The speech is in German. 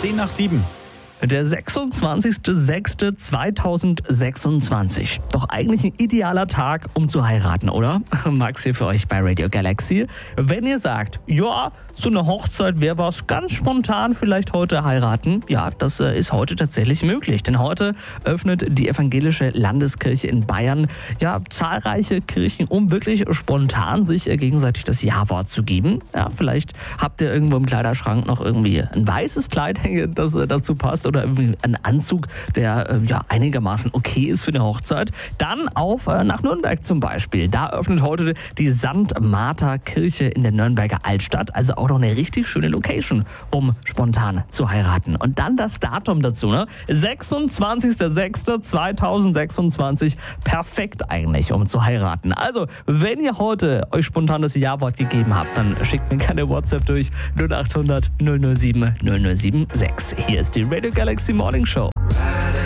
10 nach 7. Der 26.06.2026. Doch eigentlich ein idealer Tag, um zu heiraten, oder? Max hier für euch bei Radio Galaxy. Wenn ihr sagt, ja, so eine Hochzeit wäre was, ganz spontan vielleicht heute heiraten. Ja, das ist heute tatsächlich möglich. Denn heute öffnet die evangelische Landeskirche in Bayern ja zahlreiche Kirchen, um wirklich spontan sich gegenseitig das Ja-Wort zu geben. Ja, vielleicht habt ihr irgendwo im Kleiderschrank noch irgendwie ein weißes Kleid hängen, das dazu passt, oder irgendwie einen Anzug, der einigermaßen okay ist für eine Hochzeit. Dann auf nach Nürnberg zum Beispiel. Da öffnet heute die St. Martha Kirche in der Nürnberger Altstadt. Also auch noch eine richtig schöne Location, um spontan zu heiraten. Und dann das Datum dazu, ne? 26.06.2026. Perfekt eigentlich, um zu heiraten. Also, wenn ihr heute euch spontan das Ja-Wort gegeben habt, dann schickt mir keine WhatsApp durch 0800 007 0076. Hier ist die Radio Galaxy Morning Show.